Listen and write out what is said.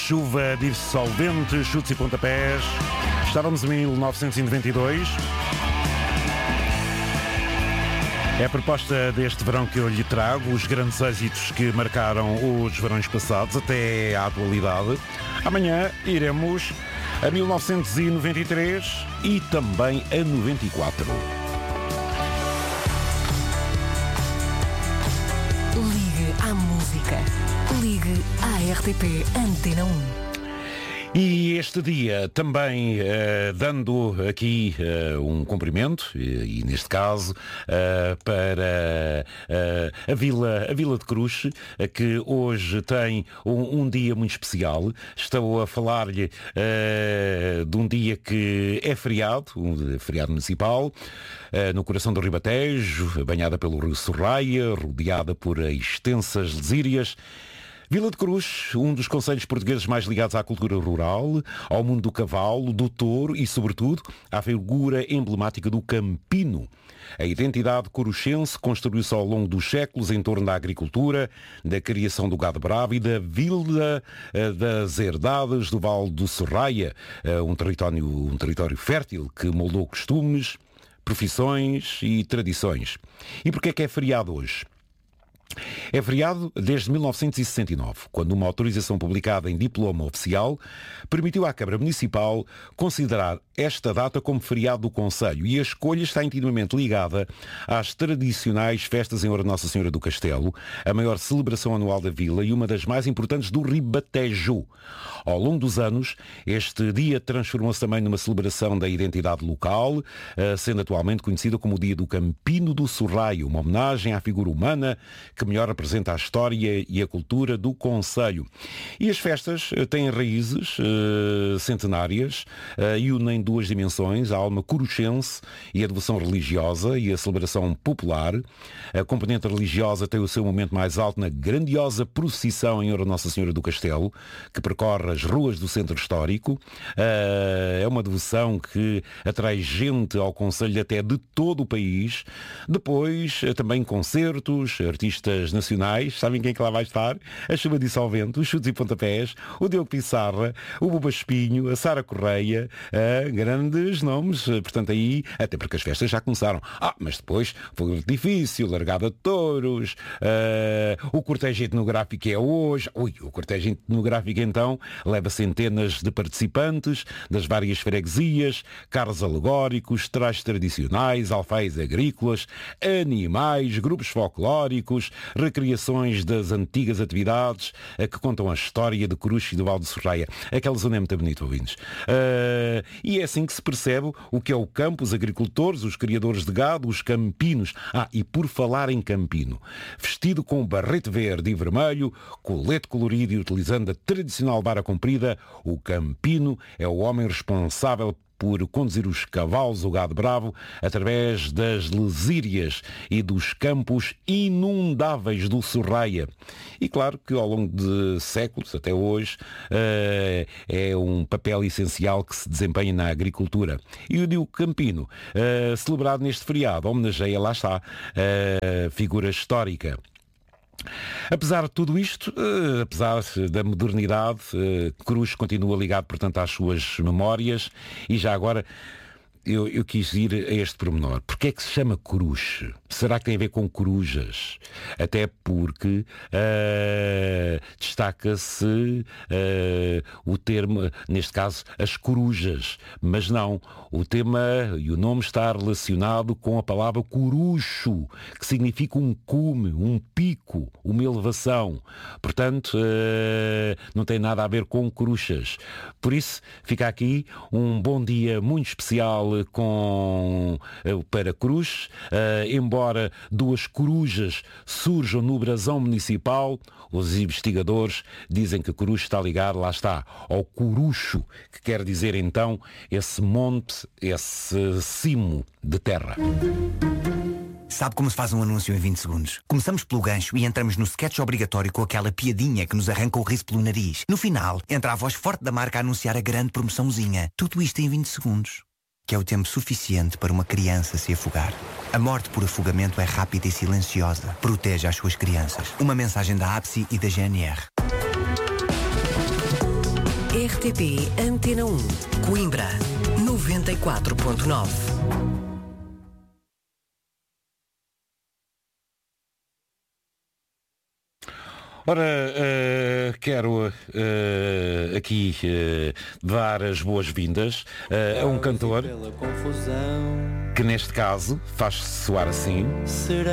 chuva dissolvente, chutes e pontapés. Estávamos em 1992. É a proposta deste verão que eu lhe trago, os grandes êxitos que marcaram os verões passados até à atualidade. Amanhã iremos a 1993 e também a 94. Ligue à música. Ligue à RTP Antena 1. E este dia também dando aqui um cumprimento, e neste caso para a Vila de Cruz, que hoje tem um dia muito especial. Estou a falar-lhe de um dia que é feriado, um feriado municipal, no coração do Ribatejo, banhada pelo rio Sorraia, rodeada por extensas lesírias. Vila de Cruz, um dos concelhos portugueses mais ligados à cultura rural, ao mundo do cavalo, do touro e, sobretudo, à figura emblemática do campino. A identidade coruchense construiu-se ao longo dos séculos em torno da agricultura, da criação do gado bravo e da vila das herdades do Vale do Sorraia, um território fértil que moldou costumes, profissões e tradições. E porquê é que é feriado hoje? É feriado desde 1969, quando uma autorização publicada em diploma oficial permitiu à Câmara Municipal considerar esta data como feriado do Concelho, e a escolha está intimamente ligada às tradicionais festas em honra de Nossa Senhora do Castelo, a maior celebração anual da vila e uma das mais importantes do Ribatejo. Ao longo dos anos, este dia transformou-se também numa celebração da identidade local, sendo atualmente conhecida como o Dia do Campino do Sorraio, uma homenagem à figura humana que melhor representa a história e a cultura do concelho. E as festas têm raízes centenárias e unem duas dimensões, a alma coruchense e a devoção religiosa e a celebração popular. A componente religiosa tem o seu momento mais alto na grandiosa procissão em honra de Nossa Senhora do Castelo, que percorre as ruas do centro histórico. É uma devoção que atrai gente ao concelho até de todo o país. Depois, também concertos, artistas nacionais. Sabem quem é que lá vai estar? A Chuva Dissolvente, os Chutes e Pontapés, o Diogo Pissarra, o Buba Espinho, a Sara Correia, grandes nomes. Portanto, aí, até porque as festas já começaram. Mas depois foi difícil, largada de touros, o cortejo etnográfico é hoje. O cortejo etnográfico então leva centenas de participantes das várias freguesias, carros alegóricos, trajes tradicionais, alfaias agrícolas, animais, grupos folclóricos, recriações das antigas atividades que contam a história de Cruz e do Vale de Sorraia. Aquela zona é muito bonita, ouvintes. E é assim que se percebe o que é o campo, os agricultores, os criadores de gado, os campinos. E por falar em campino, vestido com barrete verde e vermelho, colete colorido e utilizando a tradicional vara comprida, o campino é o homem responsável por conduzir os cavalos, o gado bravo, através das lesírias e dos campos inundáveis do Sorraia. E claro que ao longo de séculos, até hoje, é um papel essencial que se desempenha na agricultura. E o Dia Campino, celebrado neste feriado, homenageia, lá está, a figura histórica. Apesar de tudo isto, apesar da modernidade, Cruz continua ligado, portanto, às suas memórias. E já agora eu quis ir a este pormenor. Porquê é que se chama Cruz? Será que tem a ver com corujas? Até porque destaca-se o termo, neste caso, as corujas. Mas não, o tema e o nome está relacionado com a palavra corucho, que significa um cume, um pico, uma elevação. Portanto, não tem nada a ver com coruchas. Por isso, fica aqui um bom dia muito especial para Cruz, embora duas corujas surjam no brasão municipal, os investigadores dizem que Cruz está ligado, lá está, ao corucho, que quer dizer então esse monte, esse cimo de terra. Sabe como se faz um anúncio em 20 segundos? Começamos pelo gancho e entramos no sketch obrigatório com aquela piadinha que nos arranca o riso pelo nariz. No final, entra a voz forte da marca a anunciar a grande promoçãozinha. Tudo isto em 20 segundos. Que é o tempo suficiente para uma criança se afogar. A morte por afogamento é rápida e silenciosa. Proteja as suas crianças. Uma mensagem da APSI e da GNR. RTP Antena 1, Coimbra, 94.9. Ora, quero aqui dar as boas-vindas a um cantor que neste caso faz soar assim.